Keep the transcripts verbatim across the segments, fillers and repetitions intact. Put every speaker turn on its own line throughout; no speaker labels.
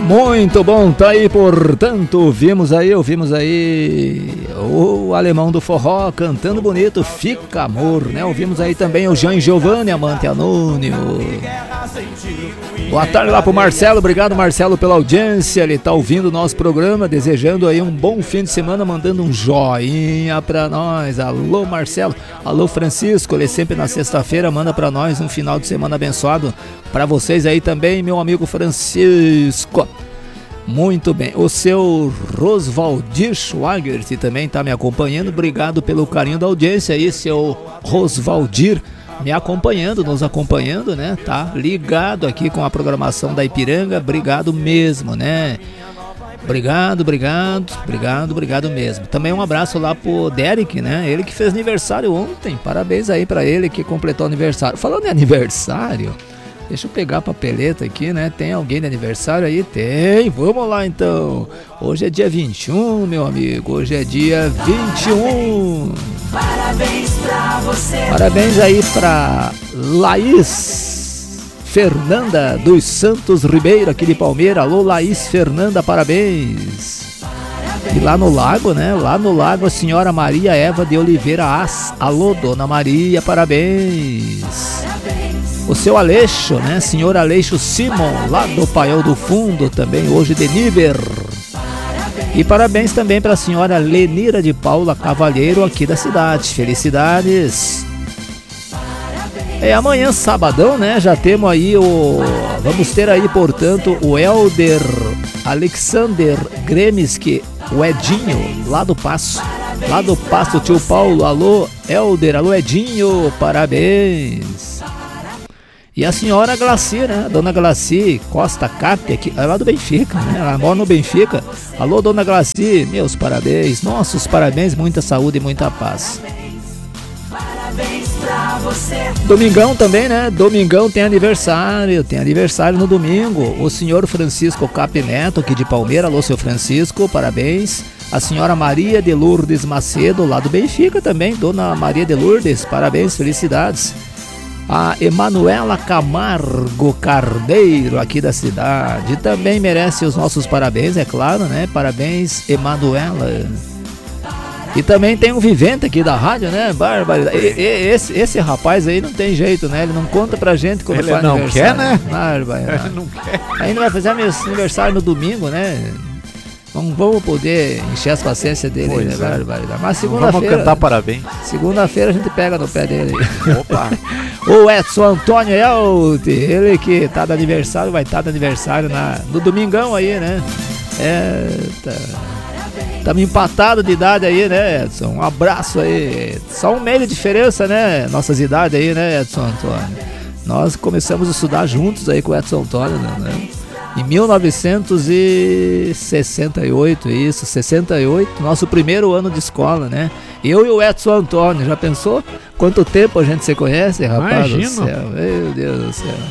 Muito bom, tá aí, portanto, ouvimos aí, ouvimos aí o alemão do forró cantando bonito, Fica Amor, né? Ouvimos aí também o Jean Giovanni, Amante Anônimo. Boa tarde lá pro Marcelo, obrigado Marcelo pela audiência, ele tá ouvindo o nosso programa, desejando aí um bom fim de semana, mandando um joinha pra nós. Alô Marcelo, alô Francisco, ele sempre na sexta-feira manda pra nós um final de semana abençoado pra vocês aí também, meu amigo Francisco. Muito bem, o seu Rosvaldir Schwager também está me acompanhando, obrigado pelo carinho da audiência aí, seu Rosvaldir, me acompanhando, nos acompanhando, né, tá ligado aqui com a programação da Ipiranga, obrigado mesmo, né, obrigado, obrigado, obrigado, obrigado mesmo. Também um abraço lá pro Derek, né, ele que fez aniversário ontem, parabéns aí pra ele que completou aniversário. Falando em aniversário, deixa eu pegar a papeleta aqui, né? Tem alguém de aniversário aí? Tem, vamos lá então. Hoje é dia vinte e um, meu amigo. Hoje é dia vinte e um.
Parabéns pra você.
Parabéns aí pra Laís Fernanda dos Santos Ribeiro, aqui de Palmeira. Alô, Laís Fernanda, parabéns. E lá no Lago, né? Lá no Lago, a senhora Maria Eva de Oliveira As. Alô, dona Maria, parabéns. O seu Aleixo, né? Senhor Aleixo Simon, lá do Paiol do Fundo, também hoje de Níver. E parabéns também para a senhora Lenira de Paula Cavalheiro, aqui da cidade. Felicidades. É amanhã, sabadão, né? Já temos aí o... Vamos ter aí, portanto, o Helder Alexander Gremisky, o Edinho, lá do Passo. Lá do Passo, tio Paulo. Alô, Helder, alô, Edinho, parabéns. E a senhora Glaci, né? Dona Glaci Costa Cap, aqui, é lá do Benfica, né? Ela mora no Benfica. Alô, dona Glaci, meus parabéns, nossos parabéns, muita saúde e muita paz.
Parabéns pra você.
Domingão também, né? Domingão tem aniversário, tem aniversário no domingo. O senhor Francisco Cap Neto, aqui de Palmeira. Alô, seu Francisco, parabéns. A senhora Maria de Lourdes Macedo, lá do Benfica também. Dona Maria de Lourdes, parabéns, felicidades. A Emanuela Camargo Carneiro, aqui da cidade, também merece os nossos parabéns, é claro, né? Parabéns, Emanuela. E também tem um vivente aqui da rádio, né? Barbaridade. E, e, esse, esse rapaz aí não tem jeito, né? Ele não conta pra gente quando
ele
faz
não
aniversário.
Quer, né?
Barbaridade.
Ele não quer.
Ainda vai fazer meu aniversário no domingo, né? Não vamos poder encher as paciências dele,
pois
né?
É.
Barbaridade. Mas segunda-feira.
Vamos cantar parabéns.
Segunda-feira a gente pega no pé dele.
Opa!
O Edson Antônio Elti, ele que tá de aniversário, vai estar tá de aniversário na, no domingão aí, né? É. Estamos empatados de idade aí, né, Edson? Um abraço aí. Só um mês de diferença, né? Nossas idades aí, né, Edson Antônio? Nós começamos a estudar juntos aí com o Edson Antônio, né? Em mil novecentos e sessenta e oito, isso, sessenta e oito, nosso primeiro ano de escola, né? Eu e o Edson Antônio, já pensou? Quanto tempo a gente se conhece, rapaz?
Imagino.
Do céu, meu Deus do céu.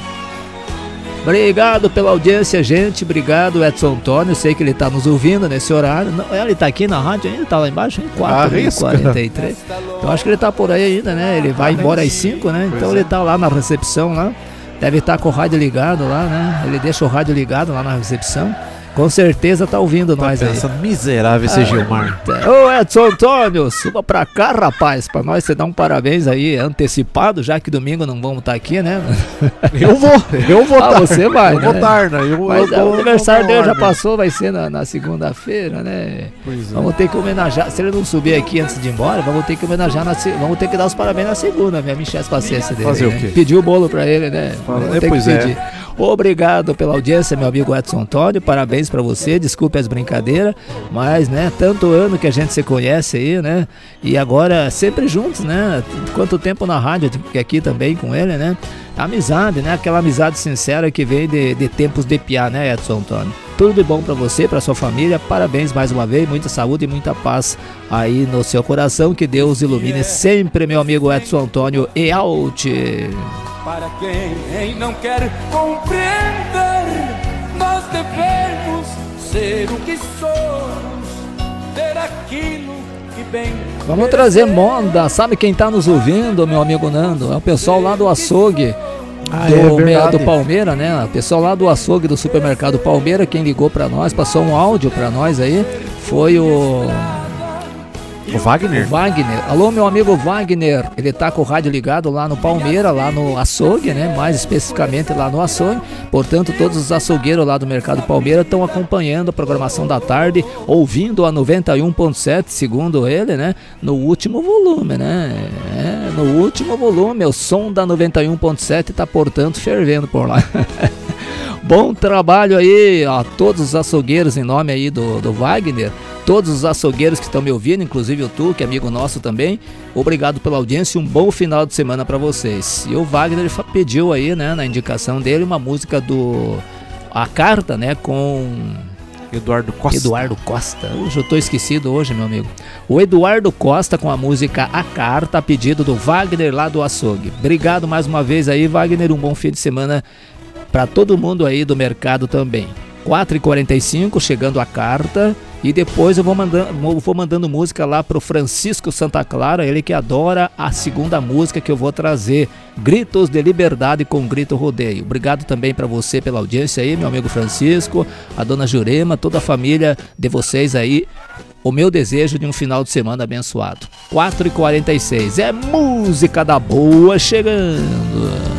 Obrigado pela audiência, gente. Obrigado, Edson Antônio. Sei que ele está nos ouvindo nesse horário. Não, ele está aqui na rádio ainda? Está lá embaixo? Em quatro e quarenta e três. Eu acho que ele está por aí ainda, né? Ele vai embora às cinco, né? Então ele está lá na recepção lá. Deve estar com o rádio ligado lá, né? Ele deixa o rádio ligado lá na recepção. Com certeza tá ouvindo
tá
nós
pensando,
aí.
Miserável esse ah, Gilmar.
Ô Edson Antônio, suba pra cá, rapaz, pra nós você dar um parabéns aí antecipado, já que domingo não vamos estar tá aqui, né?
Eu vou, eu vou
ah,
tar.
Você vai,
eu
né?
vou tar, né? Eu,
Mas
eu, eu,
o aniversário dele já
né?
passou, vai ser na, na segunda-feira, né?
Pois é.
Vamos ter que homenagear, se ele não subir aqui antes de ir embora, vamos ter que homenagear, na, vamos ter que dar os parabéns na segunda, minha me encher as paciências dele.
Fazer
né?
o quê?
Pedir o bolo pra ele, né?
É, pois é.
Obrigado pela audiência, meu amigo Edson Antônio, parabéns pra você, desculpe as brincadeiras, mas, né, tanto ano que a gente se conhece aí, né, e agora sempre juntos, né, quanto tempo na rádio, aqui também com ele, né, amizade, né, aquela amizade sincera que vem de, de tempos de piá, né, Edson Antônio. Tudo de bom pra você, pra sua família, parabéns mais uma vez, muita saúde e muita paz aí no seu coração, que Deus ilumine sempre, meu amigo Edson Antônio Ealt.
Para quem não quer compreender, nós devemos ser o que somos, ter aquilo que bem.
Vamos trazer moda, sabe quem tá nos ouvindo, meu amigo Nando? É o pessoal lá do açougue.
Ah,
do,
é
me-
verdade.
do Palmeira, né? O pessoal lá do açougue do supermercado Palmeira, quem ligou pra nós, passou um áudio pra nós aí, foi o,
O Wagner?
o Wagner. Alô, meu amigo Wagner, ele tá com o rádio ligado lá no Palmeira, lá no açougue, né? Mais especificamente lá no açougue. Portanto, todos os açougueiros lá do mercado Palmeira estão acompanhando a programação da tarde, ouvindo a noventa e um ponto sete, segundo ele, né? No último volume, né? É, no último volume, o som da noventa e um ponto sete tá, portanto, fervendo por lá. Bom trabalho aí a todos os açougueiros em nome aí do, do Wagner, todos os açougueiros que estão me ouvindo, inclusive o Tu, que é amigo nosso também. Obrigado pela audiência e um bom final de semana para vocês. E o Wagner fa- pediu aí, né, na indicação dele, uma música do A Carta, né, com
Eduardo Costa.
Eduardo Costa. Hoje eu tô esquecido hoje, meu amigo. O Eduardo Costa com a música A Carta, a pedido do Wagner lá do açougue. Obrigado mais uma vez aí, Wagner, um bom fim de semana para todo mundo aí do mercado também. quatro e quarenta e cinco, chegando a carta. E depois eu vou mandando, vou mandando música lá pro Francisco Santa Clara, ele que adora a segunda música que eu vou trazer, Gritos de Liberdade com Grito Rodeio. Obrigado também para você pela audiência aí, meu amigo Francisco, a dona Jurema, toda a família de vocês aí. O meu desejo de um final de semana abençoado. quatro e quarenta e seis, é música da boa chegando.